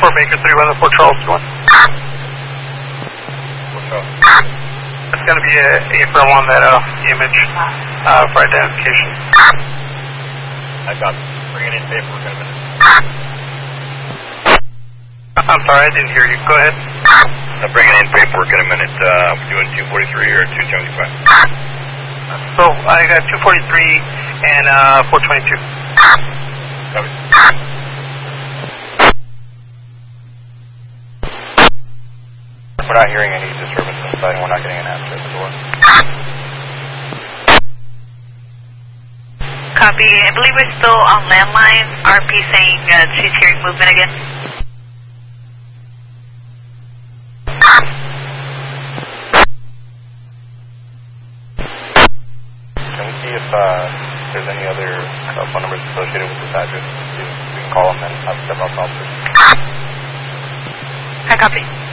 Baker 3114 Charles going. What's up? It's going to be a affirm on that image for identification. I got bringing in paperwork in a minute. I'm sorry, I didn't hear you. Go ahead. I'm bringing in paperwork in a minute. We're doing 243 or 275. So I got 243 and 422. Copy. We're not hearing any disturbance inside, and we're not getting an answer at the door. Copy. I believe we're still on landline. RP saying she's hearing movement again. Can we see if there's any other phone numbers associated with this address? We can call them and have several officers. Hi, copy.